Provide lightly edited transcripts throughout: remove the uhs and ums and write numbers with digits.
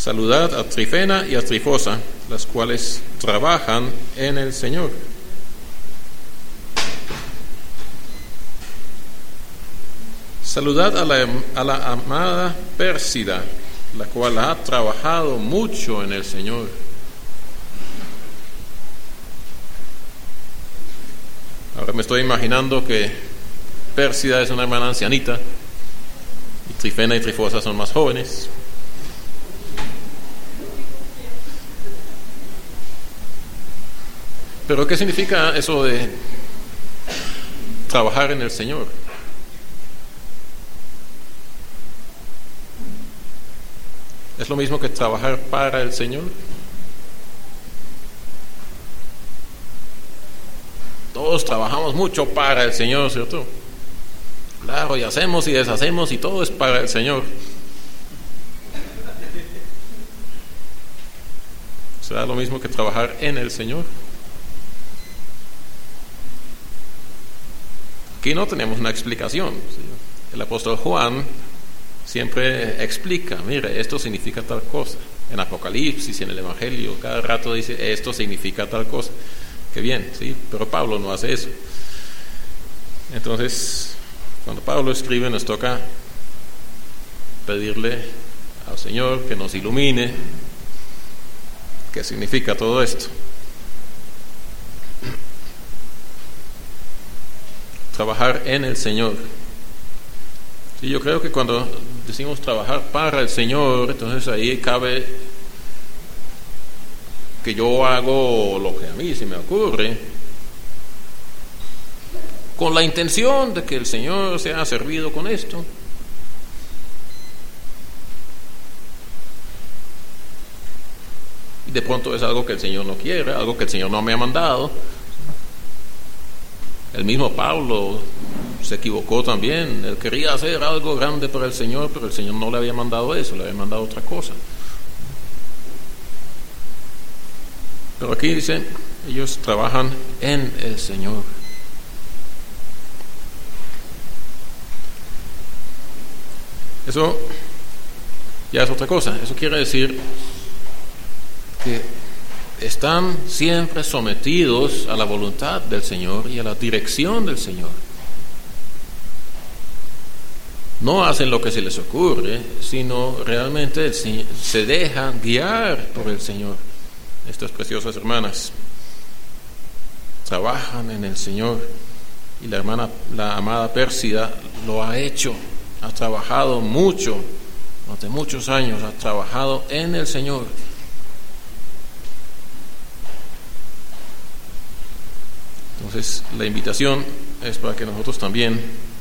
Saludad a Trifena y a Trifosa, las cuales trabajan en el Señor. Saludad a la amada Pérsida, la cual ha trabajado mucho en el Señor. Ahora me estoy imaginando que Pérsida es una hermana ancianita y Trifena y Trifosa son más jóvenes. Pero ¿qué significa eso de trabajar en el Señor? ¿Es lo mismo que trabajar para el Señor? Todos trabajamos mucho para el Señor, ¿cierto? Claro, y hacemos y deshacemos y todo es para el Señor. ¿Será lo mismo que trabajar en el Señor? Aquí no tenemos una explicación. El apóstol Juan siempre explica, mire, esto significa tal cosa. En Apocalipsis, en el Evangelio, cada rato dice, esto significa tal cosa. Qué bien, sí, pero Pablo no hace eso. Entonces, cuando Pablo escribe, nos toca pedirle al Señor que nos ilumine qué significa todo esto. Trabajar en el Señor. Sí, yo creo que cuando decimos trabajar para el Señor, entonces ahí cabe que yo hago lo que a mí se me ocurre, con la intención de que el Señor sea servido con esto. Y de pronto es algo que el Señor no quiere, algo que el Señor no me ha mandado. El mismo Pablo se equivocó también. Él quería hacer algo grande para el Señor, pero el Señor no le había mandado eso, le había mandado otra cosa. Pero aquí dice, ellos trabajan en el Señor. Eso ya es otra cosa. Eso quiere decir que están siempre sometidos a la voluntad del Señor y a la dirección del Señor. No hacen lo que se les ocurre, sino realmente se dejan guiar por el Señor. Estas preciosas hermanas trabajan en el Señor y la amada Pérsida lo ha hecho, ha trabajado mucho, durante muchos años ha trabajado en el Señor. Entonces la invitación es para que nosotros también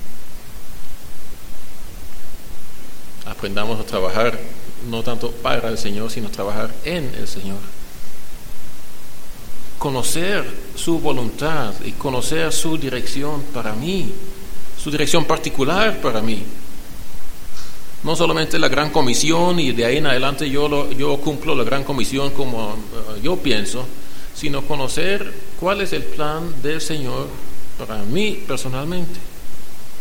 aprendamos a trabajar no tanto para el Señor, sino trabajar en el Señor. Conocer su voluntad y conocer su dirección para mí, su dirección particular para mí. No solamente la gran comisión y de ahí en adelante yo cumplo la gran comisión como yo pienso, sino conocer cuál es el plan del Señor para mí personalmente.